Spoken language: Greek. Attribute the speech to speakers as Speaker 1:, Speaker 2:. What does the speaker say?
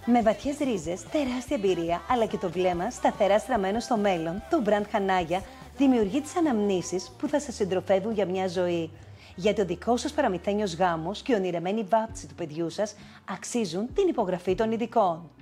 Speaker 1: Με βαθιές ρίζες, τεράστια εμπειρία, αλλά και το βλέμμα σταθερά στραμμένο στο μέλλον, το brand Χανάγια δημιουργεί τις αναμνήσεις που θα σας συντροφεύουν για μια ζωή. Γιατί ο δικός σας παραμυθένιος γάμος και η ονειρεμένη βάπτιση του παιδιού σας αξίζουν την υπογραφή των ειδικών.